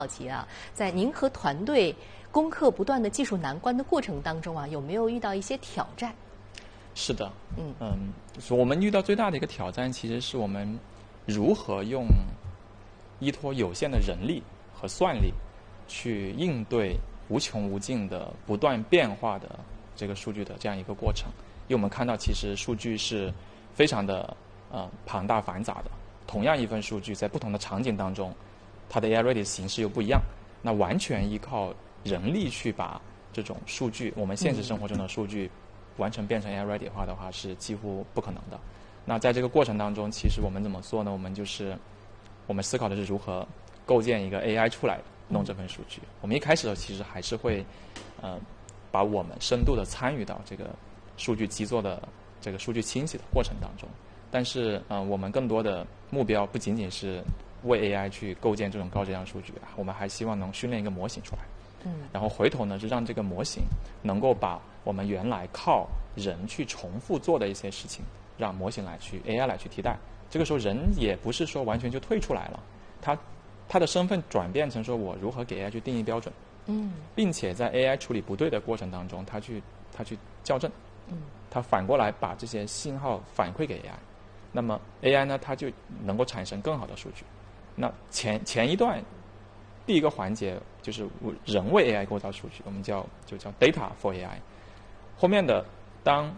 好奇啊，在您和团队攻克不断的技术难关的过程当中啊，有没有遇到一些挑战？ 是的，我们遇到最大的一个挑战，其实是我们如何依托有限的人力和算力，去应对无穷无尽的不断变化的这个数据的这样一个过程。因为我们看到，其实数据是非常的庞大繁杂的，同样一份数据在不同的场景当中，它的 AI ready 形式又不一样。那完全依靠人力去把这种数据，我们现实生活中的数据，完全变成 AI ready 化的话，是几乎不可能的。那在这个过程当中，其实我们怎么做呢？我们思考的是如何构建一个 AI 出来弄这份数据。我们一开始的其实还是会，把我们深度的参与到这个数据基座的这个数据清洗的过程当中。但是我们更多的目标不仅仅是为 AI 去构建这种高质量数据啊，我们还希望能训练一个模型出来。然后回头呢，就让这个模型能够把我们原来靠人去重复做的一些事情，让模型AI 来去替代。这个时候人也不是说完全就退出来了，他的身份转变成说我如何给 AI 去定义标准，并且在 AI 处理不对的过程当中，他去校正，他反过来把这些信号反馈给 AI，那么 AI 呢，它就能够产生更好的数据。那前一段第一个环节就是人为 AI 构造数据，我们叫 data for AI。后面的当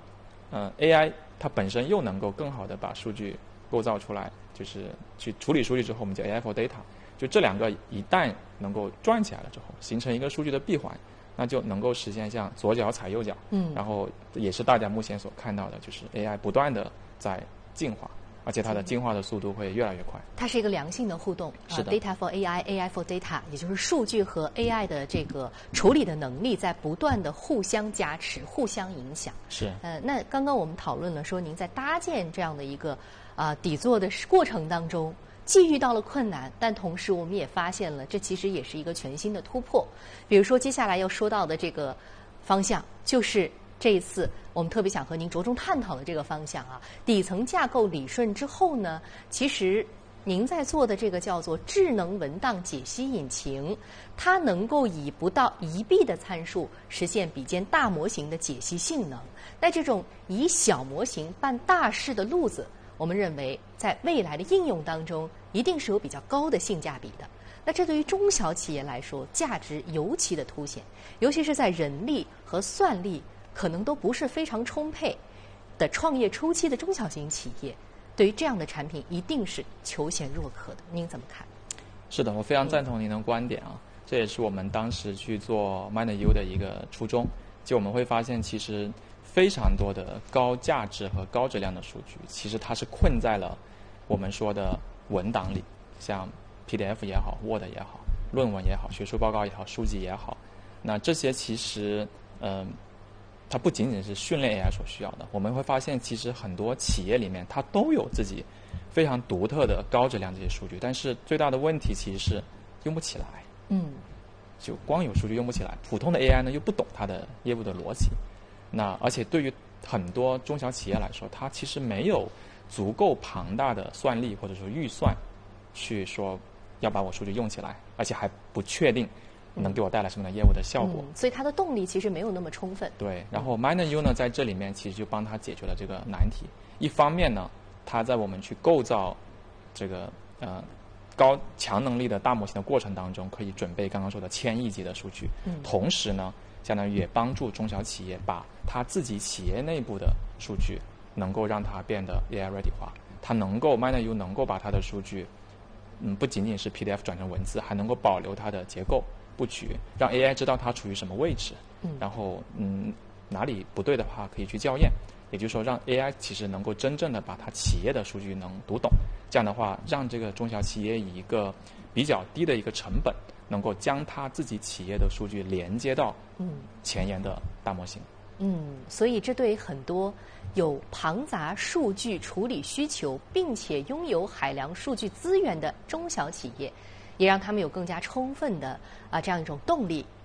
AI 它本身又能够更好的把数据构造出来，就是去处理数据之后，我们叫 AI for data。就这两个一旦能够转起来了之后，形成一个数据的闭环，那就能够实现像左脚踩右脚。然后也是大家目前所看到的，就是 AI 不断的在进化。而且它的进化的速度会越来越快。 它是一个良性的互动。 是的。 Data for AI，AI for data， 也就是数据和 AI 的这个处理的能力在不断的互相加持、互相影响。 是。 那刚刚我们讨论了说，您在搭建这样的一个底座的过程当中，既遇到了困难，但同时我们也发现了，这其实也是一个全新的突破。比如说接下来要说到的这个方向，就是这一次我们特别想和您着重探讨的这个方向啊，底层架构理顺之后呢，其实您在做的这个叫做智能文档解析引擎，它能够以不到1B 的参数实现比肩大模型的解析性能。那这种以小模型办大事的路子，我们认为在未来的应用当中一定是有比较高的性价比的。那这对于中小企业来说，价值尤其的凸显，尤其是在人力和算力可能都不是非常充沛的创业初期的中小型企业，对于这样的产品一定是求贤若渴的。您怎么看？ 是的，我非常赞同您的观点啊。这也是我们当时去做 MindU 的一个初衷。就我们会发现，其实非常多的高价值和高质量的数据，其实它是困在了我们说的文档里，像 PDF 也好 ，Word 也好，论文也好，学术报告也好，书籍也好。那这些其实它不仅仅是训练 AI 所需要的。我们会发现，其实很多企业里面它都有自己非常独特的高质量这些数据，但是最大的问题其实是用不起来。就光有数据用不起来，普通的 AI 呢又不懂它的业务的逻辑。那而且对于很多中小企业来说，它其实没有足够庞大的算力或者说预算，去说要把我数据用起来，而且还不确定能给我带来什么样的业务的效果。 所以它的动力其实没有那么充分。 对，然后 MindU 呢在这里面其实就帮他解决了这个难题。一方面呢，它在我们去构造这个高强能力的大模型的过程当中，可以准备刚刚说的1000亿级的数据。同时呢，相当于也帮助中小企业把它自己企业内部的数据能够让它变得 AI ready 化。它能够 MindU 能够把它的数据不仅仅是 PDF 转成文字，还能够保留它的结构布局，让 AI 知道它处于什么位置，然后哪里不对的话可以去校验。也就是说，让 AI 其实能够真正的把它企业的数据能读懂。这样的话，让这个中小企业以一个比较低的一个成本，能够将它自己企业的数据连接到前沿的大模型。 所以这对很多有庞杂数据处理需求，并且拥有海量数据资源的中小企业，也让他们有更加充分的这样一种动力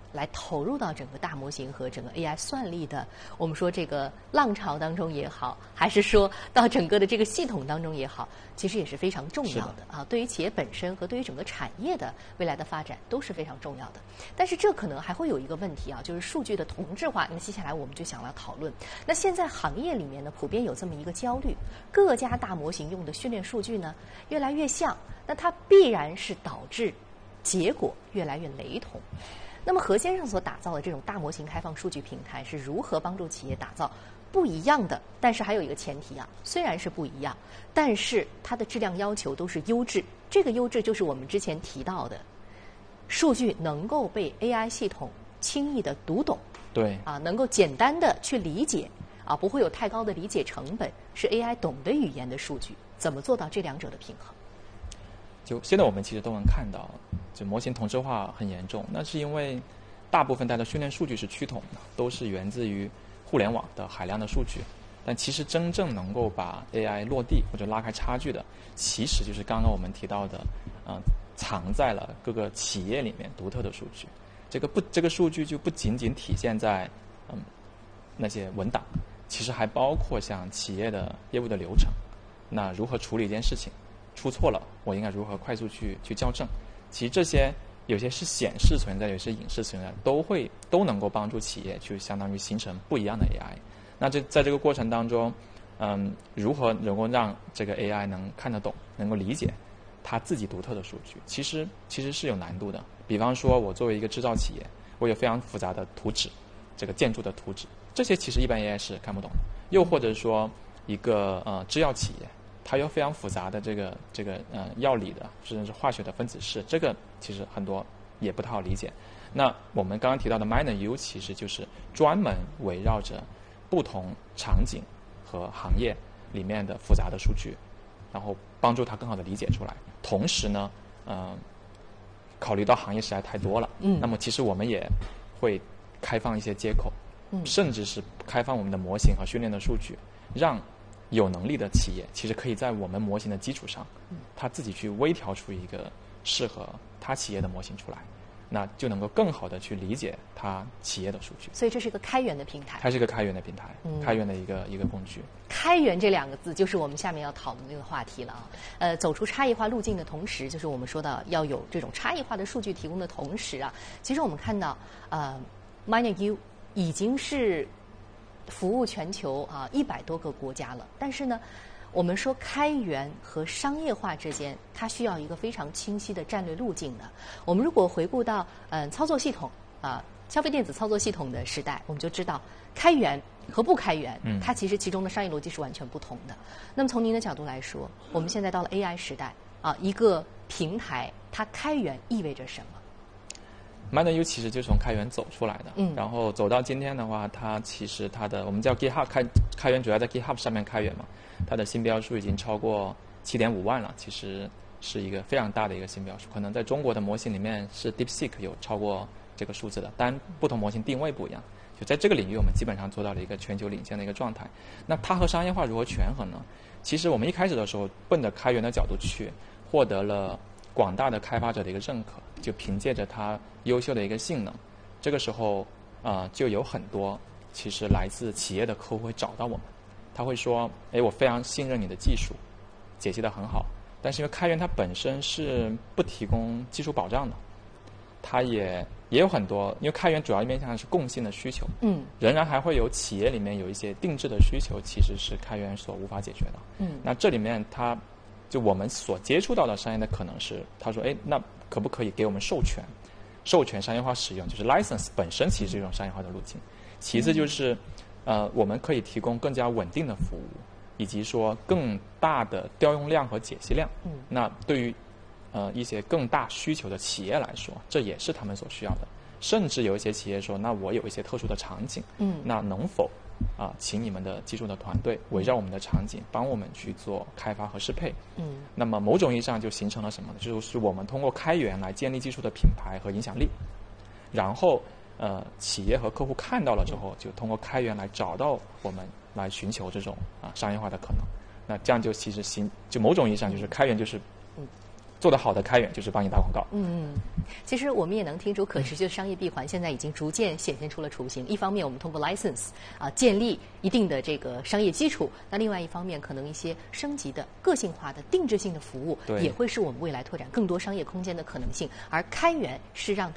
来投入到整个大模型和整个 AI 算力的，我们说这个浪潮当中也好，还是说到整个的这个系统当中也好，其实也是非常重要的啊。对于企业本身和对于整个产业的未来的发展都是非常重要的。但是这可能还会有一个问题啊，就是数据的同质化。那接下来我们就想要讨论，那现在行业里面呢，普遍有这么一个焦虑，各家大模型用的训练数据呢越来越像，那它必然是导致结果越来越雷同。那么何先生所打造的这种大模型开放数据平台是如何帮助企业打造不一样的？但是还有一个前提啊，虽然是不一样，但是它的质量要求都是优质。这个优质就是我们之前提到的，数据能够被 AI 系统轻易的读懂， 对啊，能够简单的去理解，啊，不会有太高的理解成本，是 AI 懂得语言的数据。怎么做到这两者的平衡？ 就现在我们其实都能看到，就模型同质化很严重，那是因为大部分它的训练数据是趋同的，都是源自于互联网的海量的数据。但其实真正能够把 AI 落地或者拉开差距的，其实就是刚刚我们提到的，藏在了各个企业里面独特的数据。这个数据就不仅仅体现在那些文档，其实还包括像企业的业务的流程，那如何处理一件事情，出错了，我应该如何快速去校正？其实这些有些是显示存在，有些隐式存在，都能够帮助企业去相当于形成不一样的 AI。那在这个过程当中，如何能够让这个 AI 能看得懂，能够理解它自己独特的数据，其实是有难度的。比方说，我作为一个制造企业，我有非常复杂的图纸，这个建筑的图纸，这些其实一般 AI 是看不懂的。又或者说，一个制药企业，它有非常复杂的这个药理的甚至是化学的分子式，这个其实很多也不太好理解。那我们刚刚提到的 MinerU 其实就是专门围绕着不同场景和行业里面的复杂的数据，然后帮助它更好的理解出来。同时呢，考虑到行业实在太多了，那么其实我们也会开放一些接口，甚至是开放我们的模型和训练的数据，让有能力的企业其实可以在我们模型的基础上，他自己去微调出一个适合他企业的模型出来，那就能够更好的去理解他企业的数据。 所以这是一个开源的平台， 它是一个开源的平台，开源的一个工具。 开源这两个字就是我们下面要讨论的一个话题了啊。走出差异化路径的同时，就是我们说到要有这种差异化的数据提供的同时啊，其实我们看到MinerU 已经是服务全球啊100多个国家了，但是呢，我们说开源和商业化之间，它需要一个非常清晰的战略路径的。我们如果回顾到操作系统啊，消费电子操作系统的时代，我们就知道开源和不开源，它其实其中的商业逻辑是完全不同的。那么从您的角度来说，我们现在到了 AI 时代啊，一个平台它开源意味着什么 ？MinerU 其实就是从开源走出来的，然后走到今天的话，它其实它的我们叫 GitHub 开源主要在 GitHub 上面开源嘛，它的新标数已经超过7.5万了，其实是一个非常大的一个新标数，可能在中国的模型里面是 DeepSeek 有超过这个数字的，但不同模型定位不一样。就在这个领域，我们基本上做到了一个全球领先的一个状态。那它和商业化如何权衡呢？其实我们一开始的时候奔着开源的角度去，获得了广大的开发者的一个认可，就凭借着它优秀的一个性能，这个时候就有很多其实来自企业的客户会找到我们，他会说，我非常信任你的技术，解析得很好，但是因为开源它本身是不提供技术保障的，它也有很多，因为开源主要面向的是共性的需求，仍然还会有企业里面有一些定制的需求，其实是开源所无法解决的。那这里面就我们所接触到的商业的可能是，他说，那可不可以给我们授权商业化使用，就是 license 本身其实是一种商业化的路径。其次就是我们可以提供更加稳定的服务，以及说更大的调用量和解析量。那对于一些更大需求的企业来说，这也是他们所需要的。甚至有一些企业说，那我有一些特殊的场景，那能否请你们的技术的团队围绕我们的场景，帮我们去做开发和适配。那么某种意义上就形成了什么呢？就是我们通过开源来建立技术的品牌和影响力，然后企业和客户看到了之后，就通过开源来找到我们，来寻求这种商业化的可能。那这样就其实就某种意义上就是开源就是做得好的开源就是帮你打广告。 其实我们也能听出，可持续的商业闭环现在已经逐渐显现出了雏形。一方面，我们通过 license 建立一定的这个商业基础；那另外一方面，可能一些升级的、个性化的、定制性的服务，也会是我们未来拓展更多商业空间的可能性。而开源是让